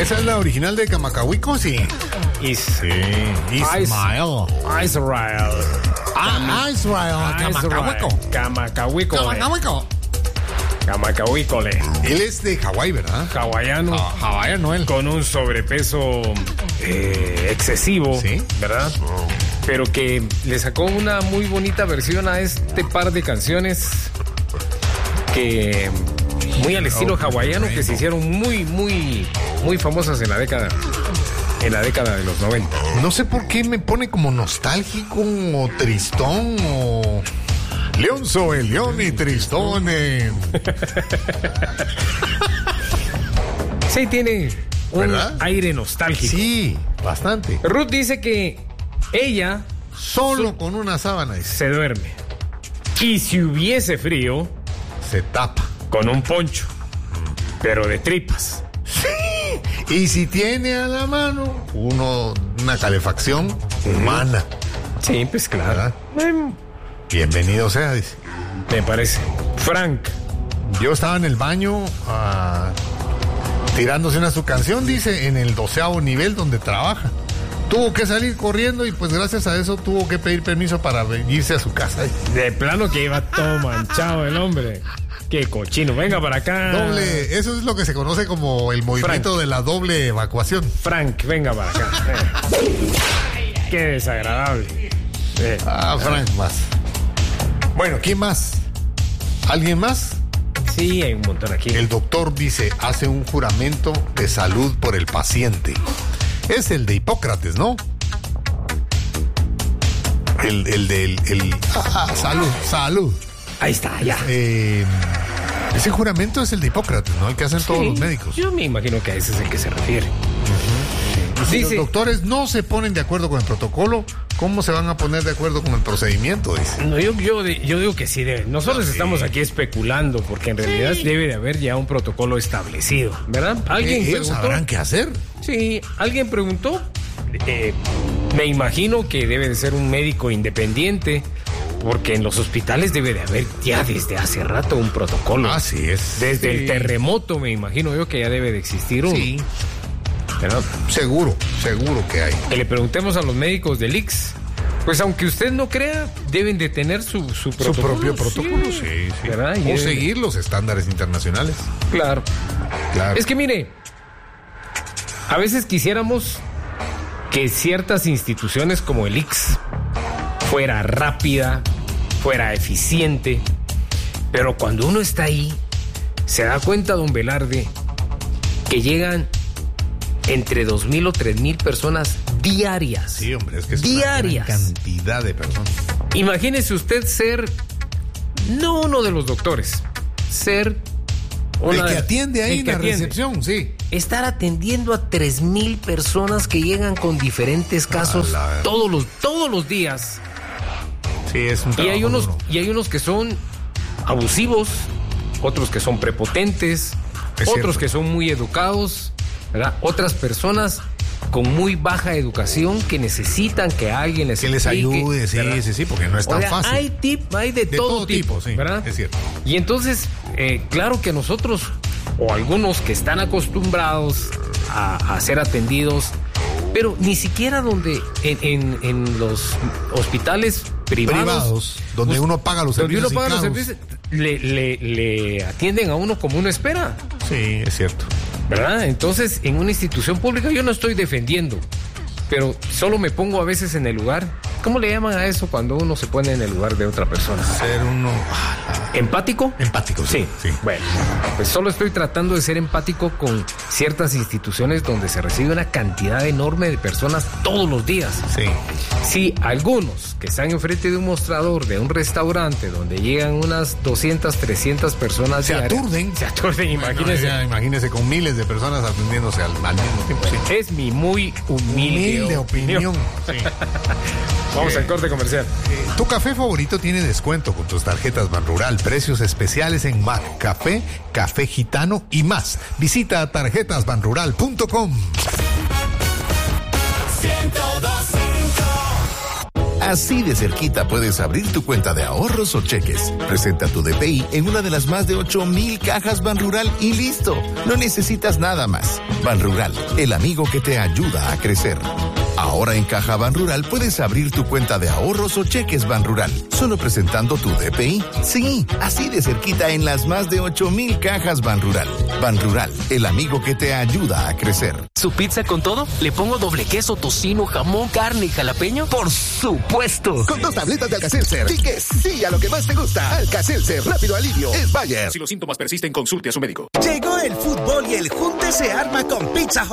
Esa es la original de Camacahuico, sí. Ismael. Israel. Camacahuico. Camacahuícole. Él es de Hawái, ¿verdad? Hawaiano. Hawaiano él. Con un sobrepeso excesivo, ¿sí? ¿Verdad? Pero que le sacó una muy bonita versión a este par de canciones que muy al estilo hawaiano, que se hicieron muy famosas en la década de los 90. No sé por qué me pone como nostálgico o tristón o... Leonzo, el león y tristón. Sí, tiene un ¿verdad? aire nostálgico. Sí, bastante. Ruth dice que ella Solo con una sábana dice, se duerme. Y si hubiese frío, se tapa. con un poncho, pero de tripas. Sí. Y si tiene a la mano una calefacción humana, Sí, pues claro. ¿verdad? Bienvenido sea, dice. Me parece. Frank. Yo estaba en el baño tirándose una su canción, dice, en el 12º nivel donde trabaja. Tuvo que salir corriendo y pues gracias a eso tuvo que pedir permiso para irse a su casa. De plano que iba todo manchado el hombre. Qué cochino. Venga para acá. Eso es lo que se conoce como el movimiento Frank. de la doble evacuación. Frank, venga para acá. Qué desagradable. Frank más. Bueno, ¿quién más? ¿Alguien más? Sí, hay un montón aquí. El doctor dice, hace un juramento de salud por el paciente. Es el de Hipócrates, ¿no? Salud. Ahí está, ya. Ese juramento es el de Hipócrates, ¿no? El que hacen todos los médicos. Yo me imagino que a ese es el que se refiere. Y si Dice- los doctores no se ponen de acuerdo con el protocolo, ¿cómo se van a poner de acuerdo con el procedimiento? Dice. No, yo digo que sí debe. Nosotros estamos aquí especulando porque en realidad debe de haber ya un protocolo establecido, ¿verdad? ¿Alguien Ellos preguntó? sabrán qué hacer. Sí, alguien preguntó. Me imagino que debe de ser un médico independiente porque en los hospitales debe de haber ya desde hace rato un protocolo. Así es. Desde Sí. el terremoto me imagino yo que ya debe de existir uno. Sí, ¿Verdad? seguro que hay. Que le preguntemos a los médicos del IX. Pues aunque usted no crea, deben de tener su protocolo. Su propio protocolo, sí. ¿Verdad? Y O deben- seguir los estándares internacionales. Claro. Claro. Es que mire, a veces quisiéramos que ciertas instituciones como el IX fuera rápida, fuera eficiente, pero cuando uno está ahí, se da cuenta, don Velarde, que llegan entre 2,000 o 3,000 personas diarias. Sí, hombre, es que es diarias. una gran cantidad de personas. Imagínese usted ser, no uno de los doctores, ser El que atiende ahí el en que la atiende. recepción, sí. Estar atendiendo a 3,000 personas que llegan con diferentes casos la- todos los días. Sí, es un Y trabajo duro. hay unos que son abusivos, otros que son prepotentes, Es otros cierto. que son muy educados, ¿verdad? Otras personas con muy baja educación que necesitan que alguien les Que les explique, ayude, ¿verdad? sí, porque no es tan O sea, fácil. hay de todo tipo, sí, ¿verdad? es cierto. Y entonces, claro que nosotros, o algunos que están acostumbrados a ser atendidos, pero ni siquiera donde en los hospitales privados donde uno paga los donde servicios. uno paga los y caros. servicios, le atienden a uno como uno espera, Sí, es cierto. ¿verdad? Entonces, en una institución pública yo no estoy defendiendo, pero solo me pongo a veces en el lugar. ¿Cómo le llaman a eso cuando uno se pone en el lugar de otra persona? Ser uno ¿Empático? empático, sí. Bueno, pues solo estoy tratando de ser empático con ciertas instituciones donde se recibe una cantidad enorme de personas todos los días. Sí. Si algunos que están enfrente de un mostrador de un restaurante donde llegan unas 200, 300 personas Se diarias, aturden. se aturden, imagínense. Imagínese con miles de personas atendiéndose al mismo tiempo. Sí. Es mi muy humilde opinión. Sí. Vamos al corte comercial. Tu café favorito tiene descuento con tus tarjetas Banrural. Precios especiales en Mac, Café, Café Gitano y más. Visita tarjetasbanrural.com. Así de cerquita puedes abrir tu cuenta de ahorros o cheques. Presenta tu DPI en una de las más de 8,000 cajas Banrural y listo. No necesitas nada más. Banrural, el amigo que te ayuda a crecer. Ahora en Caja Banrural puedes abrir tu cuenta de ahorros o cheques Banrural, solo presentando tu DPI. Sí, así de cerquita en las más de 8,000 cajas Banrural. Banrural, el amigo que te ayuda a crecer. ¿Su pizza con todo? ¿Le pongo doble queso, tocino, jamón, carne y jalapeño? ¡Por supuesto! Con 2 tabletas de Alka-Seltzer. Di que sí a lo que más te gusta. Alka-Seltzer, rápido alivio. Es Bayer. Si los síntomas persisten, consulte a su médico. Llegó el fútbol y el junte se arma con Pizza Hut.